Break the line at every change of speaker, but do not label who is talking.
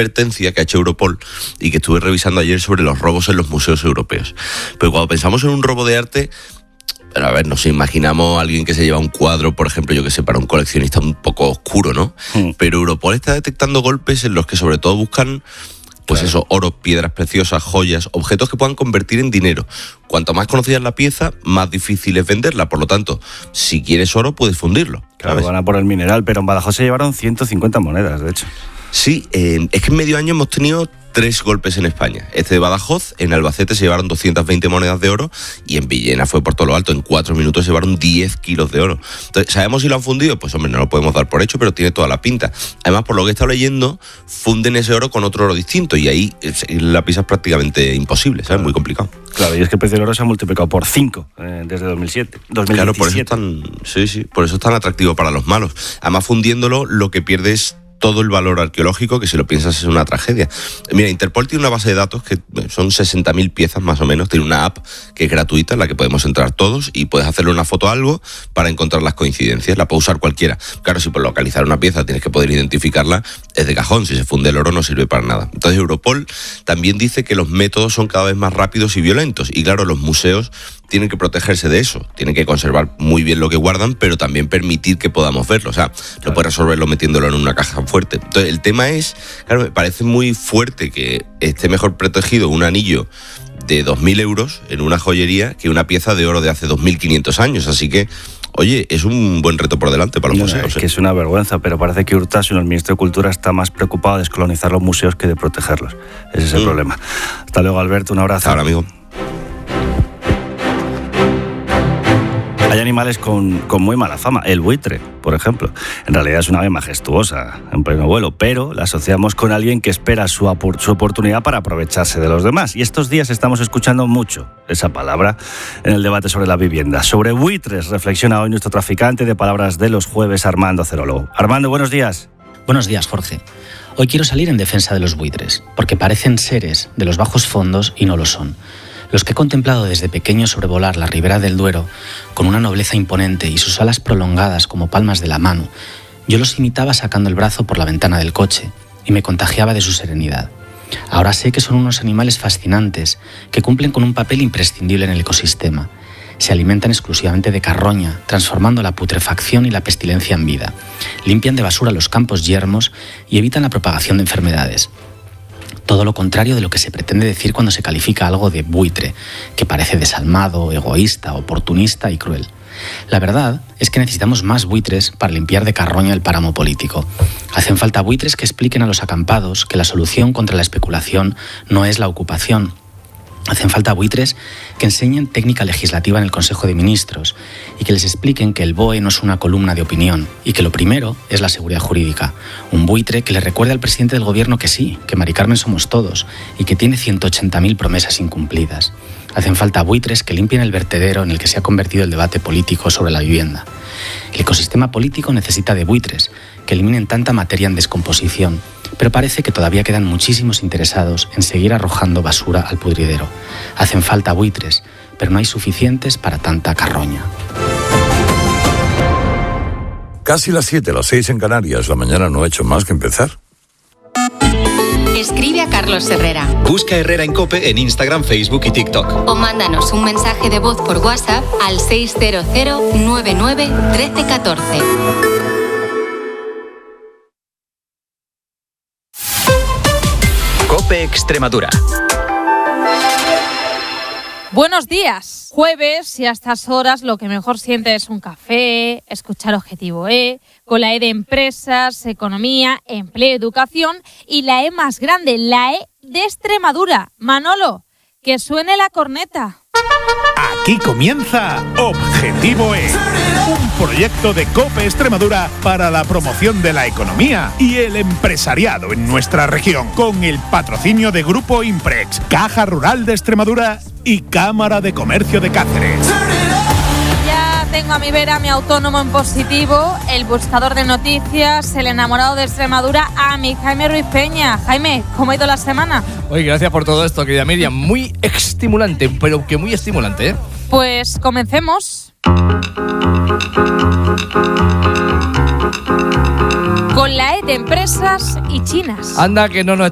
advertencia que ha hecho Europol y que estuve revisando ayer sobre los robos en los museos europeos. Pero cuando pensamos en un robo de arte, pero a ver, nos imaginamos a alguien que se lleva un cuadro, por ejemplo, yo que sé, para un coleccionista un poco oscuro, ¿no? Pero Europol está detectando golpes en los que sobre todo buscan, pues eso, oro, piedras preciosas, joyas, objetos que puedan convertir en dinero. Cuanto más conocida es la pieza, más difícil es venderla. Por lo tanto, si quieres oro, puedes fundirlo.
Claro, van a por el mineral, pero en Badajoz se llevaron 150 monedas, de hecho.
Sí, es que en medio año hemos tenido 3 golpes en España. Este de Badajoz, en Albacete se llevaron 220 monedas de oro y en Villena fue por todo lo alto. En 4 minutos se llevaron 10 kilos de oro. Entonces, ¿sabemos si lo han fundido? Pues hombre, no lo podemos dar por hecho, pero tiene toda la pinta. Además, por lo que he estado leyendo, funden ese oro con otro oro distinto y ahí la pisa es prácticamente imposible, ¿sabes? Muy complicado.
Claro, y es que el precio del oro se ha multiplicado por 5 desde 2007.
Claro, por eso es tan atractivo para los malos. Además, fundiéndolo, lo que pierde es todo el valor arqueológico, que si lo piensas es una tragedia. Mira, Interpol tiene una base de datos que son 60.000 piezas más o menos, tiene una app que es gratuita en la que podemos entrar todos y puedes hacerle una foto a algo para encontrar las coincidencias, la puede usar cualquiera. Claro, si por localizar una pieza tienes que poder identificarla, es de cajón, si se funde el oro no sirve para nada. Entonces Europol también dice que los métodos son cada vez más rápidos y violentos, y claro, los museos tienen que protegerse de eso, tienen que conservar muy bien lo que guardan, pero también permitir que podamos verlo. O sea, no puedes resolverlo metiéndolo en una caja fuerte. Entonces, el tema es, claro, me parece muy fuerte que esté mejor protegido un anillo de 2.000 euros en una joyería que una pieza de oro de hace 2.500 años. Así que, oye, es un buen reto por delante para los museos.
Es que es una vergüenza, pero parece que Urtasun, el ministro de Cultura, está más preocupado de descolonizar los museos que de protegerlos. Ese es el problema. Hasta luego, Alberto, un abrazo.
Ahora, amigo.
Hay animales con muy mala fama. El buitre, por ejemplo. En realidad es una ave majestuosa, en pleno vuelo, pero la asociamos con alguien que espera su oportunidad para aprovecharse de los demás. Y estos días estamos escuchando mucho esa palabra en el debate sobre la vivienda. Sobre buitres reflexiona hoy nuestro traficante de palabras de los jueves, Armando Cerolo. Armando, buenos días.
Buenos días, Jorge. Hoy quiero salir en defensa de los buitres, porque parecen seres de los bajos fondos y no lo son. Los que he contemplado desde pequeño sobrevolar la ribera del Duero con una nobleza imponente y sus alas prolongadas como palmas de la mano, yo los imitaba sacando el brazo por la ventana del coche y me contagiaba de su serenidad. Ahora sé que son unos animales fascinantes que cumplen con un papel imprescindible en el ecosistema. Se alimentan exclusivamente de carroña, transformando la putrefacción y la pestilencia en vida. Limpian de basura los campos yermos y evitan la propagación de enfermedades. Todo lo contrario de lo que se pretende decir cuando se califica algo de buitre, que parece desalmado, egoísta, oportunista y cruel. La verdad es que necesitamos más buitres para limpiar de carroña el páramo político. Hacen falta buitres que expliquen a los acampados que la solución contra la especulación no es la ocupación. Hacen falta buitres que enseñen técnica legislativa en el Consejo de Ministros y que les expliquen que el BOE no es una columna de opinión y que lo primero es la seguridad jurídica. Un buitre que le recuerde al presidente del gobierno que sí, que Mari Carmen somos todos y que tiene 180.000 promesas incumplidas. Hacen falta buitres que limpien el vertedero en el que se ha convertido el debate político sobre la vivienda. El ecosistema político necesita de buitres que eliminen tanta materia en descomposición, pero parece que todavía quedan muchísimos interesados en seguir arrojando basura al pudridero. Hacen falta buitres, pero no hay suficientes para tanta carroña.
Casi las 7, las 6 en Canarias. La mañana no ha hecho más que empezar.
Escribe a Carlos Herrera.
Busca Herrera en COPE en Instagram, Facebook y TikTok.
O mándanos un mensaje de voz por WhatsApp al 600 99 13 14.
COPE Extremadura.
Buenos días. Jueves y a estas horas lo que mejor siente es un café, escuchar Objetivo E, con la E de empresas, economía, empleo, educación y la E más grande, la E de Extremadura. Manolo, que suene la corneta.
Aquí comienza Objetivo E, un proyecto de COPE Extremadura para la promoción de la economía y el empresariado en nuestra región, con el patrocinio de Grupo Imprex, Caja Rural de Extremadura y Cámara de Comercio de Cáceres.
Ya tengo a mi vera mi autónomo en positivo, el buscador de noticias, el enamorado de Extremadura, a mi Jaime Ruiz Peña. Jaime, ¿cómo ha ido la semana?
Oye, gracias por todo esto, querida Miriam. Muy estimulante, pero que muy estimulante, ¿eh?
Pues comencemos. Con la E de empresas y chinas.
Anda, que no nos